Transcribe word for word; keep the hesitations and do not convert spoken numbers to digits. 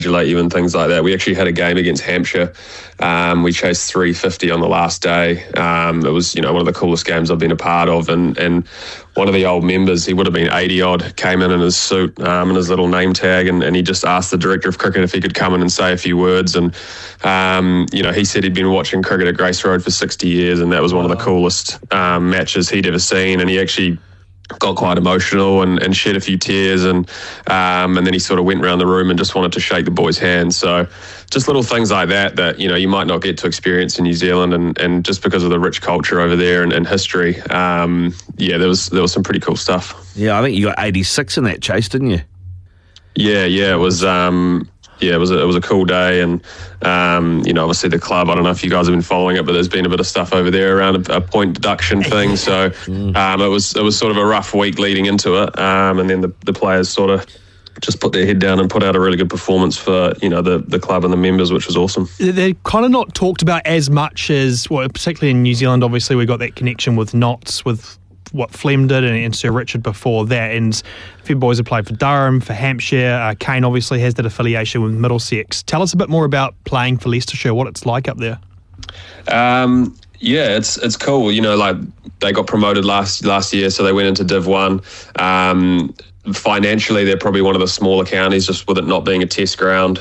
you and things like that. We actually had a game against Hampshire. Um, we chased three fifty on the last day. Um, it was, you know, one of the coolest games I've been a part of. And, and one of the old members, he would have been eighty odd, came in in his suit um, and his little name tag, and, and he just asked the director of cricket if he could come in and say a few words. And, um, you know, he said he'd been watching cricket at Grace Road for sixty years, and that was one of the coolest um, matches he'd ever seen. And he actually got quite emotional and, and shed a few tears, and um, and then he sort of went around the room and just wanted to shake the boys' hands. So just little things like that that, you know, you might not get to experience in New Zealand, and, and just because of the rich culture over there and, and history, um, yeah, there was there was some pretty cool stuff. Yeah, I think you got eighty-six in that chase, didn't you? Yeah, yeah, it was. Um, Yeah, it was a, it was a cool day, and um, you know, obviously the club, I don't know if you guys have been following it, but there's been a bit of stuff over there around a, a point deduction thing. So um, it was it was sort of a rough week leading into it, um, and then the, the players sort of just put their head down and put out a really good performance for, you know, the, the club and the members, which was awesome. They're kind of not talked about as much as, well, particularly in New Zealand. Obviously, we got that connection with Notts, with what Flem did, and, and Sir Richard before that, and a few boys have played for Durham, for Hampshire. uh, Kane obviously has that affiliation with Middlesex. Tell us a bit more about playing for Leicestershire, what it's like up there. Um, yeah, it's it's cool. You know, like they got promoted last last year, so they went into Div one. Um, financially, they're probably one of the smaller counties, just with it not being a test ground.